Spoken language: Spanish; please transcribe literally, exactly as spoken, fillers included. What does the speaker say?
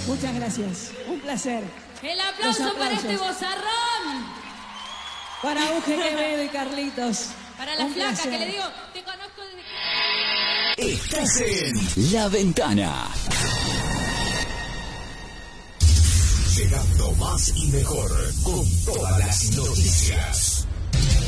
Muchas gracias. Un placer. El aplauso para este vozarrón. Para Uge Quevedo y Carlitos. Para la Un flaca placer. que le digo, te conozco desde... Estás en La Ventana. Llegando más y mejor con todas las noticias.